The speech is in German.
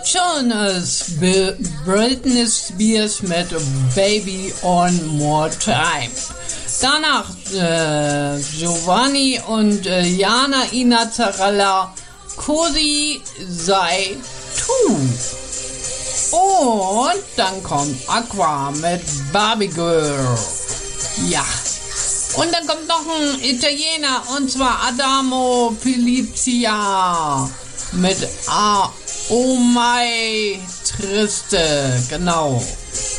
Jonas, Britney Spears mit Baby One More Time. Danach Giovanni und Jana Inazzarella, Cosi sei tu. Und dann kommt Aqua mit Barbie Girl. Ja. Und dann kommt noch ein Italiener, und zwar Adamo Pilizia mit Oh My Triste. Genau.